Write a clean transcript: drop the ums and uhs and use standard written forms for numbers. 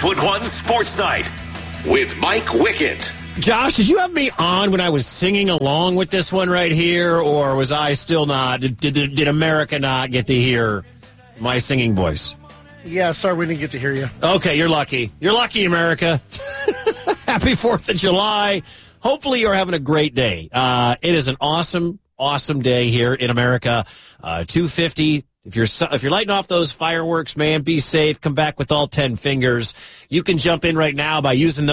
641 Sports Night with Mike Wickett. Josh, did you have me on when I was singing along with this one right here, or was I still not? Did America not get to hear my singing voice? Yeah, sorry we didn't get to hear you. Okay, you're lucky. You're lucky, America. Happy 4th of July. Hopefully you're having a great day. It is an awesome day here in America. 2:50. If you're lighting off those fireworks, man, be safe. Come back with all 10 fingers. You can jump in right now by using